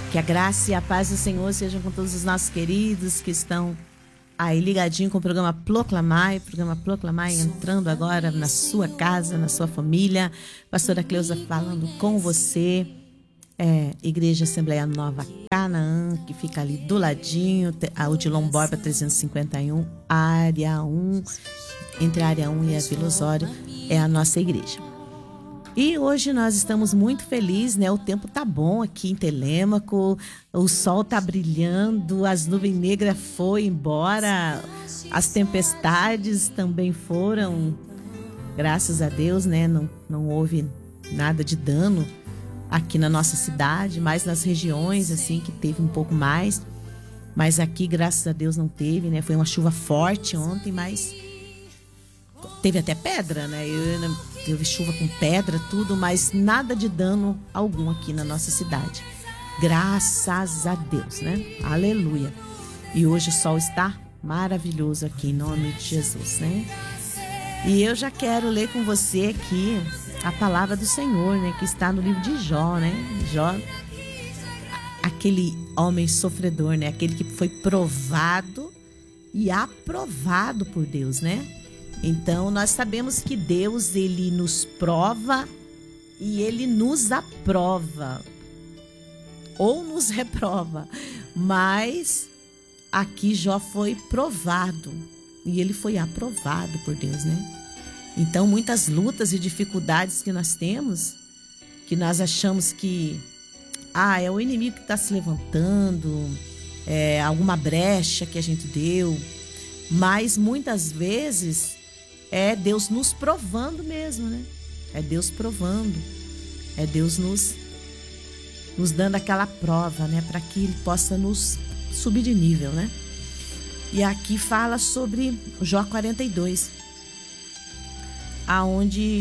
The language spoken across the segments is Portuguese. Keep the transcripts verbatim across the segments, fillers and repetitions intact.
Que a graça e a paz do Senhor sejam com todos os nossos queridos que estão aí ligadinho com o programa Proclamai, programa Proclamai entrando agora na sua casa, na sua família. Pastora Cleusa falando com você. É, Igreja Assembleia Nova Canaã, que fica ali do ladinho, a Odilon Borba trezentos e cinquenta e um, área um, entre a área um e a Vila Osório, é a nossa igreja. E hoje nós estamos muito felizes, né? O tempo tá bom aqui em Telêmaco, o sol tá brilhando, as nuvens negras foram embora, as tempestades também foram, graças a Deus, né? Não, não houve nada de dano aqui na nossa cidade, mais nas regiões, assim, que teve um pouco mais. Mas aqui, graças a Deus, não teve, né? Foi uma chuva forte ontem, mas teve até pedra, né? Eu, teve chuva com pedra, tudo, mas nada de dano algum aqui na nossa cidade. Graças a Deus, né? Aleluia. E hoje o sol está maravilhoso aqui, em nome de Jesus, né? E eu já quero ler com você aqui a palavra do Senhor, né? Que está no livro de Jó, né? Jó, aquele homem sofredor, né? Aquele que foi provado e aprovado por Deus, né? Então, nós sabemos que Deus, ele nos prova e ele nos aprova. Ou nos reprova. Mas aqui Jó foi provado e ele foi aprovado por Deus, né? Então, muitas lutas e dificuldades que nós temos, que nós achamos que ah, é o inimigo que está se levantando, é alguma brecha que a gente deu, mas muitas vezes é Deus nos provando mesmo, né? É Deus provando, é Deus nos, nos dando aquela prova, né? Para que Ele possa nos subir de nível, né? E aqui fala sobre Jó quarenta e dois. Aonde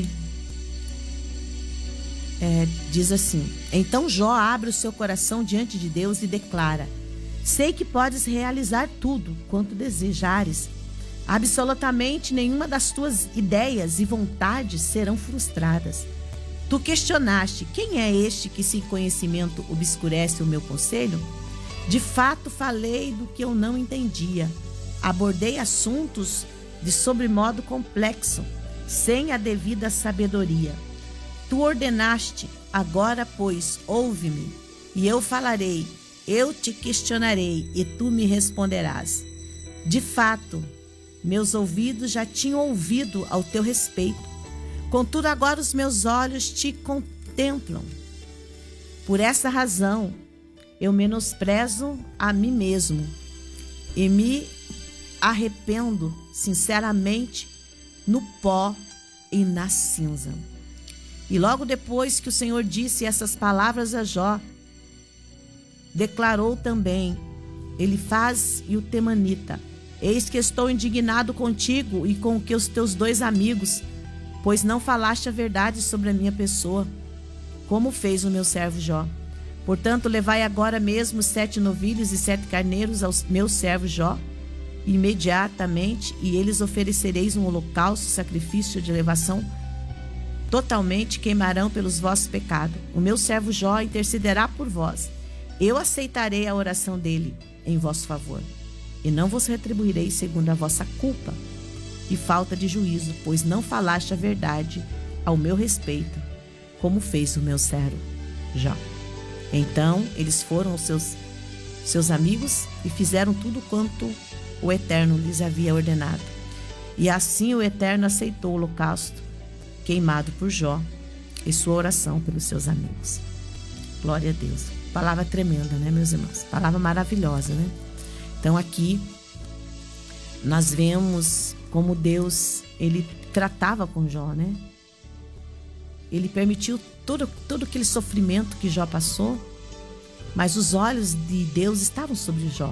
é, diz assim: então Jó abre o seu coração diante de Deus e declara: sei que podes realizar tudo quanto desejares. Absolutamente nenhuma das tuas ideias e vontades serão frustradas. Tu questionaste: quem é este que sem conhecimento obscurece o meu conselho? De fato falei do que eu não entendia. Abordei assuntos de sobremodo complexo, sem a devida sabedoria. Tu ordenaste: agora, pois, ouve-me, e eu falarei, eu te questionarei, e tu me responderás. De fato, meus ouvidos já tinham ouvido ao teu respeito, contudo agora os meus olhos te contemplam. Por essa razão, eu menosprezo a mim mesmo, e me arrependo sinceramente no pó e na cinza. E logo depois que o Senhor disse essas palavras a Jó, declarou também Elifaz e o Temanita: eis que estou indignado contigo e com que os teus dois amigos, pois não falaste a verdade sobre a minha pessoa, como fez o meu servo Jó. Portanto, levai agora mesmo sete novilhos e sete carneiros ao meu servo Jó, imediatamente, e eles oferecereis um holocausto, sacrifício de elevação, totalmente queimarão pelos vossos pecados. O meu servo Jó intercederá por vós. Eu aceitarei a oração dele em vosso favor, e não vos retribuirei segundo a vossa culpa e falta de juízo, pois não falaste a verdade ao meu respeito, como fez o meu servo Jó. Então eles foram aos seus, seus amigos e fizeram tudo quanto o Eterno lhes havia ordenado. E assim o Eterno aceitou o holocausto queimado por Jó e sua oração pelos seus amigos. Glória a Deus. Palavra tremenda, né, meus irmãos? Palavra maravilhosa, né? Então aqui nós vemos como Deus, ele tratava com Jó, né? Ele permitiu todo, todo aquele sofrimento que Jó passou, mas os olhos de Deus estavam sobre Jó.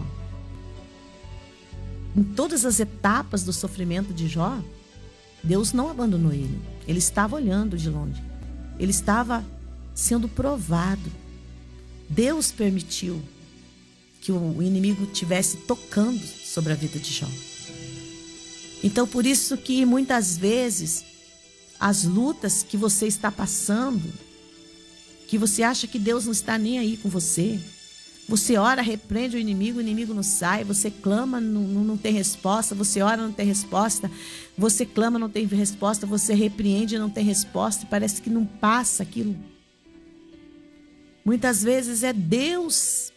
Em todas as etapas do sofrimento de Jó, Deus não abandonou ele. Ele estava olhando de longe. Ele estava sendo provado. Deus permitiu que o inimigo tivesse tocando sobre a vida de Jó. Então, por isso que muitas vezes as lutas que você está passando, que você acha que Deus não está nem aí com você, Você ora, repreende o inimigo, o inimigo não sai. Você clama, não, não tem resposta. Você ora, não tem resposta. Você clama, não tem resposta. Você repreende, não tem resposta. Parece que não passa aquilo. Muitas vezes é Deus